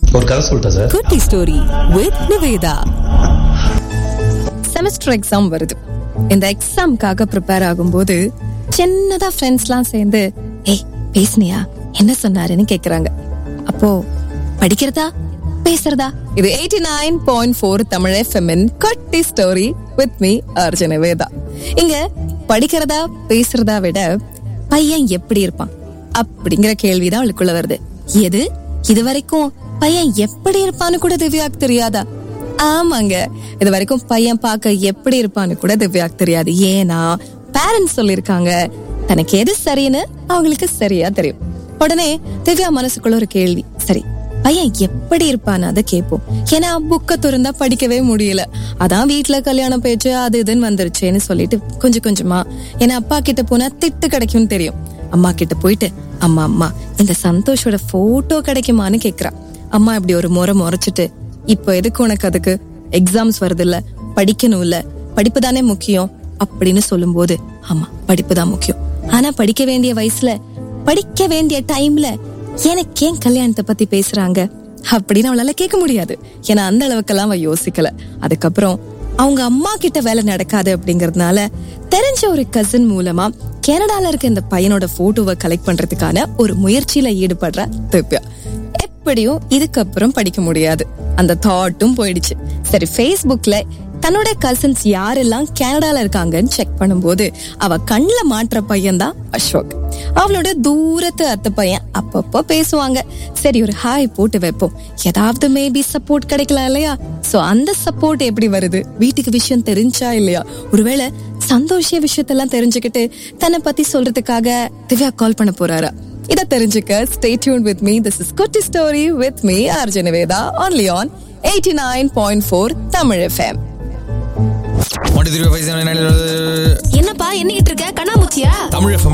ஒரு கதை சொல்லிட்டேன் சார். குட்டி story with Nivetha. Semester exam வருது. இந்த எக்ஸாம்காக ப்ரிப்பேர் ஆகும்போது சின்னதா ஃப்ரெண்ட்ஸ்லாம் சேர்ந்து ஏய் பேசுனியா, என்ன சொன்னாருன்னு கேக்குறாங்க. அப்போ படிக்கிறதா பேசுறதா? இது 89.4 தமிழ் எஃப்எம் குட்டி story with me Arjun Nivetha. இங்க படிக்கிறதா பேசுறதா விட பையன் எப்படி இருப்பான் அப்படிங்கிற கேள்விதான் அவளுக்குள்ள வருது. எது இது வரைக்கும் பையன் எப்படி இருப்பான்னு கூட திவ்யாக்கு தெரியாதா? ஆமாங்க, இது வரைக்கும் பையன் பார்க்க எப்படி இருப்பான்னு கூட திவ்யாக்கு தெரியாது. ஏன்னா பேரண்ட்ஸ் சொல்லிருக்காங்க தனக்கு எது சரின்னு அவங்களுக்கு சரியா தெரியும். உடனே திவ்யா மனசுக்குள்ள ஒரு கேள்வி, சரி பையன் எப்படி இருப்பான்னு அதை கேட்போம். ஏன்னா புக்க திறந்தா படிக்கவே முடியல, அதான் வீட்டுல கல்யாணம் பேச்சு அது இதுன்னு வந்துருச்சேன்னு சொல்லிட்டு கொஞ்சம் கொஞ்சமா ஏன்னா அப்பா கிட்ட போனா திட்டு கிடைக்கும்னு தெரியும். அம்மா கிட்ட போயிட்டு அம்மா இந்த சந்தோஷோட போட்டோ கிடைக்குமான்னு கேக்குறா. அம்மா இப்படி ஒரு முறைச்சிட்டு, இப்போ எதுக்கு உனக்கு, அதுக்கு எக்ஸாம்ஸ் வருது இல்ல, படிக்கணும் இல்ல, படிப்பு தானே முக்கியம் அப்படின்னு சொல்லும் போது ஆமா படிப்பு தான் முக்கியம், ஆனா படிக்க வேண்டிய வயசுல படிக்க வேண்டிய டைம்ல எனக்கு ஏன் கல்யாணத்தை பத்தி பேசுறாங்க அப்படின்னு அவளால கேட்க முடியாது. ஏன்னா அந்த அளவுக்கெல்லாம் அவ யோசிக்கல. அதுக்கப்புறம் அவங்க அம்மா கிட்ட வேலை நடக்காது அப்படிங்கறதுனால தெரிஞ்ச ஒரு கசின் மூலமா கனடால இருக்க இந்த பையனோட போட்டோவை கலெக்ட் பண்றதுக்கான ஒரு முயற்சியில ஈடுபடுற திவ்யா. எப்படியும் இதுக்கப்புறம் படிக்க முடியாது அந்த தாட்டும் போயிடுச்சு. சரி, ஃபேஸ்புக்ல தன்னோட கசின்ஸ் யாரெல்லாம் கனடால இருக்காங்கன்னு செக் பண்ணும்போது அவ கண்ணுல மாற்ற பையன் தான் அசோக். அவளோட தூரத்து அத்தை பையன் அப்பப்போ பேசுவாங்க. சரி ஒரு ஹாய் போட்டு வைப்போம், ஏதாவது மேபி சப்போர்ட் கிடைக்கலாம் இல்லையா? சோ அந்த சப்போர்ட் எப்படி வருது? வீட்டுக்கு விஷயம் தெரிஞ்சா இல்லையா? ஒருவேளை சந்தோஷ விஷயத்தெல்லாம் தெரிஞ்சுக்கிட்டு தன்னை பத்தி சொல்றதுக்காக திவ்யா கால் பண்ண போறாரா? இத தெரிஞ்சுக்க stay tuned with me. This is Kutti Story with me Arjun Niveda only on 89.4 Tamil FM. என்னப்பா என்னிட்டு இருக்க? கண்ணாமூச்சியா? தமிழ் FM